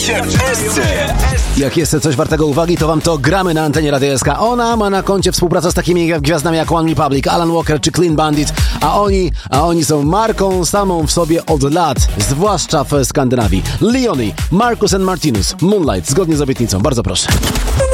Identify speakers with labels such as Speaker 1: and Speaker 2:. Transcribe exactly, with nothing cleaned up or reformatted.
Speaker 1: się w Esce.
Speaker 2: Jak jest coś wartego uwagi, to wam to gramy na antenie Radia S K. Ona ma na koncie współpracę z takimi gwiazdami jak One Republic, Alan Walker czy Clean Bandit, a oni, a oni są marką samą w sobie od lat, zwłaszcza w Skandynawii. Leonie, Marcus and Martinus, Moonlight, zgodnie z obietnicą. Bardzo proszę.